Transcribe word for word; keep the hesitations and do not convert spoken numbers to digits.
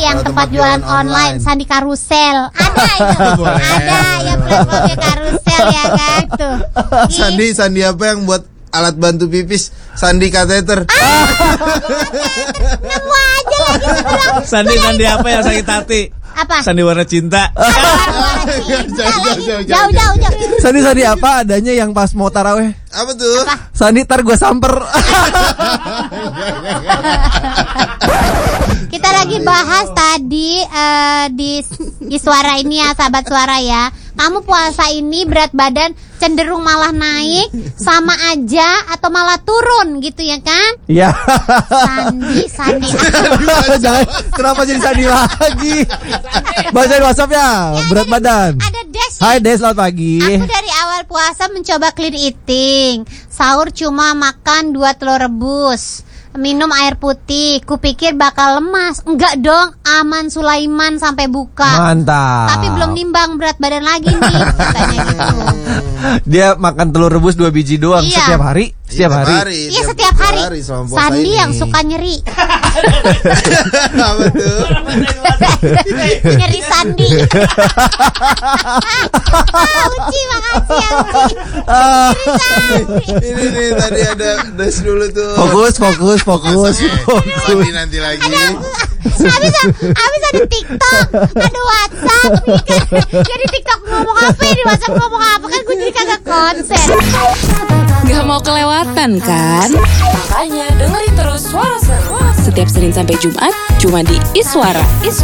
yang Oh, tempat tempat jualan jualan online, online. Sandi Karusel. Ada itu. Boleh. Ada ya platformnya Karusel ya kan tuh. Ih, Sandi, Sandi apa yang buat alat bantu pipis? Sandi kateter. nemu aja lagi sebelah. Sandi Sandi apa yang sakit hati? Apa? Sandi warna cinta. Jauh jauh jauh jauh. Sandi Sandi apa adanya yang pas mau taraweh? Apa tuh? Sandi tar gue samper. Kita lagi bahas tadi eh, di di suara ini ya, sahabat suara ya. Kamu puasa ini berat badan cenderung malah naik, sama aja atau malah turun gitu ya kan? Iya. Sandi, Sandi. Jangan, kenapa jadi Sandi lagi? Bacain WhatsApp ya, berat badan. Ada Des. Hai Des, selamat pagi. Aku dari awal puasa mencoba clean eating. Sahur cuma makan dua telur rebus, minum air putih. Kupikir bakal lemas. Enggak dong, aman Sulaiman sampai buka. Mantap. Tapi belum nimbang berat badan lagi nih, katanya gitu. Dia makan telur rebus dua biji doang Iya. setiap hari. Setiap hari. Iya setiap hari. selama puasa Sandi ini. yang suka nyeri. Apa tuh? Nyeri Sandi. Ah, Uci, makasih ya Uci. Nyeri Sandi. Ini nih tadi ada Des dulu tuh. Fokus, fokus, fokus. Sandi nanti lagi. Habis habis ada TikTok, ada WhatsApp. Jadi TikTok ngomong apa, di WhatsApp ngomong apa, kan gue jadi kagak konsen. Gak mau kelewatan kan? Makanya dengerin terus Suara Seru setiap Senin sampai Jumat cuma di Iswara. Iswara.